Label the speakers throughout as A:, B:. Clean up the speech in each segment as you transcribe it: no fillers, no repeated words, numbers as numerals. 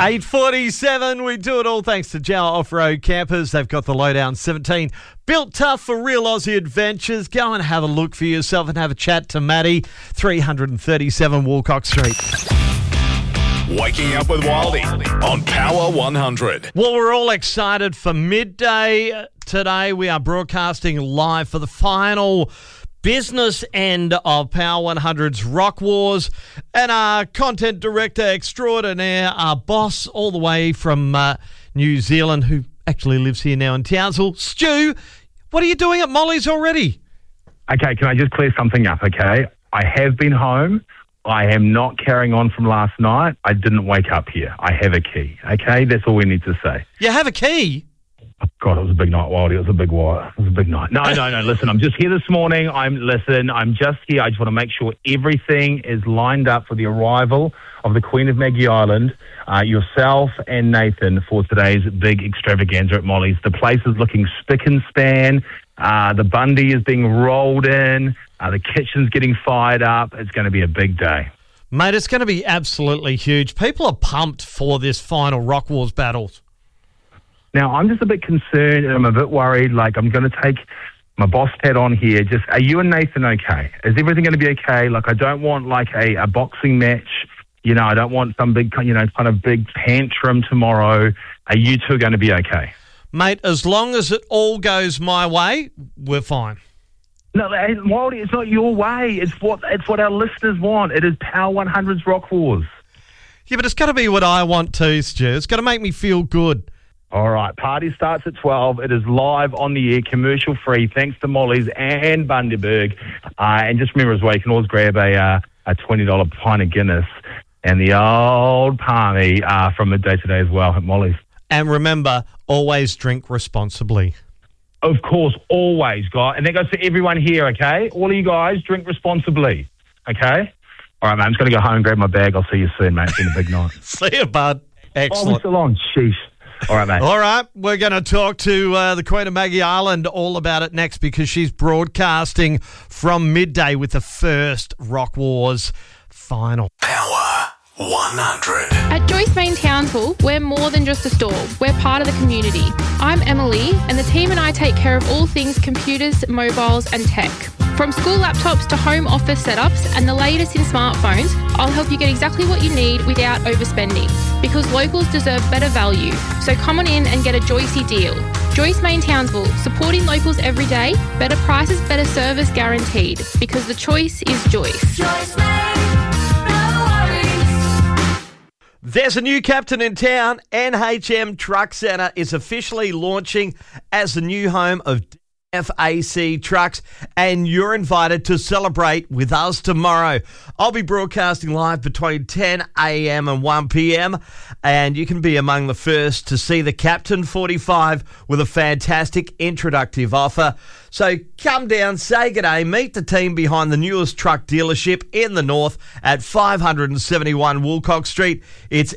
A: 8:47, we do it all thanks to Jawa Off-Road Campers. They've got the Lowdown 17. Built tough for real Aussie adventures. Go and have a look for yourself and have a chat to Maddie, 337 Woolcock Street.
B: Waking up with Wildy on Power 100.
A: Well, we're all excited for midday today. We are broadcasting live for the final business end of Power 100's Rock Wars, and our content director extraordinaire, our boss all the way from New Zealand, who actually lives here now in Townsville. Stu, what are you doing at Molly's already?
C: Okay, can I just clear something up, okay? I have been home. I am not carrying on from last night. I didn't wake up here. I have a key, okay? That's all we need to say.
A: You have a key?
C: Oh, God, it was a big night, Wildy. It was a big night. No. Listen, I'm just here this morning. I'm just here. I just want to make sure everything is lined up for the arrival of the Queen of Maggie Island, yourself and Nathan, for today's big extravaganza at Molly's. The place is looking spick and span. The Bundy is being rolled in. The kitchen's getting fired up. It's going to be a big day.
A: Mate, it's going to be absolutely huge. People are pumped for this final Rock Wars battles.
C: Now, I'm just a bit concerned and I'm a bit worried. Like, I'm going to take my boss hat on here. Just, are you and Nathan okay? Is everything going to be okay? Like, I don't want, like, a boxing match. You know, I don't want some big, kind of big tantrum tomorrow. Are you two going to be okay?
A: Mate, as long as it all goes my way, we're fine.
C: No, Wildy, it's not your way. It's what our listeners want. It is Power 100's Rock Wars.
A: Yeah, but it's got to be what I want too, Stu. It's got to make me feel good.
C: All right, party starts at 12. It is live on the air, commercial free, thanks to Molly's and Bundaberg. And just remember as well, you can always grab a $20 pint of Guinness and the old palmy from midday today as well at Molly's.
A: And remember, always drink responsibly.
C: Of course, always, guys. And that goes to everyone here, okay? All of you guys, drink responsibly, okay? All right, mate, I'm just going to go home and grab my bag. I'll see you soon, mate. It's been a big night.
A: See you, bud. Excellent.
C: Oh, we're still on. Sheesh. All right, mate.
A: All right, we're going to talk to the Queen of Maggie Island all about it next, because she's broadcasting from midday with the first Rock Wars final.
B: Power 100.
D: At Joyce Main Townsville, we're more than just a store. We're part of the community. I'm Emily, and the team and I take care of all things computers, mobiles, and tech. From school laptops to home office setups and the latest in smartphones, I'll help you get exactly what you need without overspending, because locals deserve better value. So come on in and get a Joycey deal. Joyce Main Townsville, supporting locals every day. Better prices, better service guaranteed, because the choice is Joyce.
E: Joyce Main, no worries.
A: There's a new captain in town. NHM Truck Centre is officially launching as the new home of FAC Trucks, and you're invited to celebrate with us tomorrow. I'll be broadcasting live between 10 a.m. and 1 p.m, and you can be among the first to see the Captain 45 with a fantastic introductory offer. So come down, say good day, meet the team behind the newest truck dealership in the north at 571 Woolcock Street. It's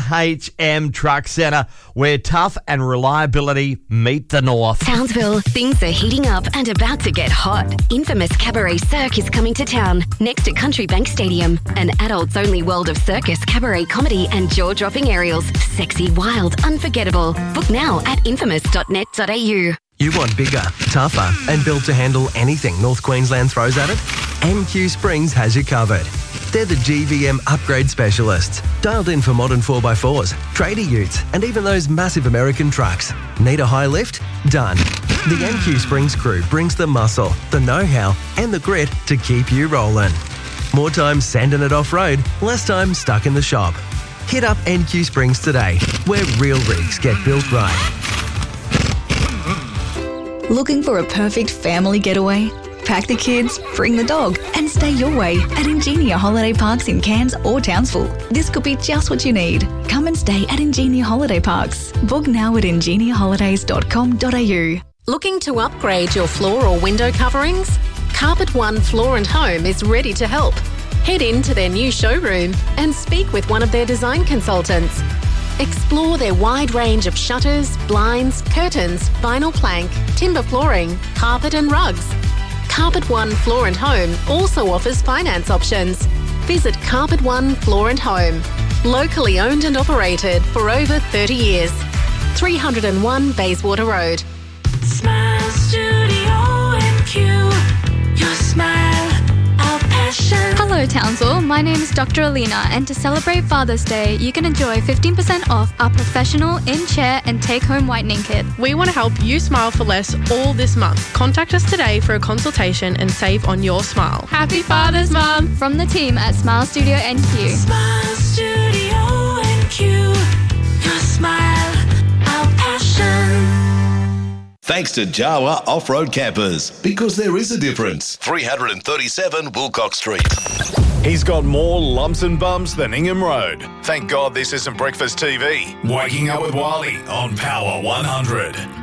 A: NHM Truck Centre, where tough and reliability meet the north.
F: Townsville, things are heating up and about to get hot. Infamous Cabaret Cirque is coming to town, next to Country Bank Stadium. An adults-only world of circus, cabaret comedy and jaw-dropping aerials. Sexy, wild, unforgettable. Book now at infamous.net.au.
G: You want bigger, tougher and built to handle anything North Queensland throws at it? MQ Springs has you covered. They're the GVM upgrade specialists, dialed in for modern 4x4s, trader utes and even those massive American trucks. Need a high lift? Done. The MQ Springs crew brings the muscle, the know-how and the grit to keep you rolling. More time sanding it off-road, less time stuck in the shop. Hit up NQ Springs today, where real rigs get built right.
H: Looking for a perfect family getaway? Pack the kids, bring the dog, and stay your way at Ingenia Holiday Parks in Cairns or Townsville. This could be just what you need. Come and stay at Ingenia Holiday Parks. Book now at ingeniaholidays.com.au.
I: Looking to upgrade your floor or window coverings? Carpet One Floor and Home is ready to help. Head into their new showroom and speak with one of their design consultants. Explore their wide range of shutters, blinds, curtains, vinyl plank, timber flooring, carpet and rugs. Carpet One Floor and Home also offers finance options. Visit Carpet One Floor and Home. Locally owned and operated for over 30 years. 301 Bayswater Road.
E: Smile Studio NQ. Your smile, our passion.
J: Hello Townsville, my name is Dr. Alina, and to celebrate Father's Day, you can enjoy 15% off our professional in-chair and take-home whitening kit.
D: We want to help you smile for less all this month. Contact us today for a consultation and save on your smile. Happy Father's, Mum!
J: From the team at Smile Studio NQ.
E: Smile Studio NQ. Your smile, our passion.
K: Thanks to Jawa Off-Road Campers, because there is a difference. 337 Wilcox Street.
B: He's got more lumps and bumps than Ingham Road. Thank God this isn't breakfast TV. Waking up with Wiley on Power 100.